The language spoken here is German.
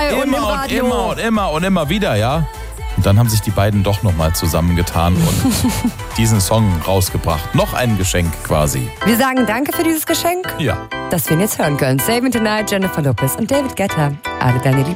und im Radio. Und immer wieder, ja. Und dann haben sich die beiden doch nochmal zusammengetan und diesen Song rausgebracht. Noch ein Geschenk quasi. Wir sagen danke für dieses Geschenk, Ja. das wir ihn jetzt hören können. Saving Tonight, Jennifer Lopez und David Guetta. Alle deine Liebsten.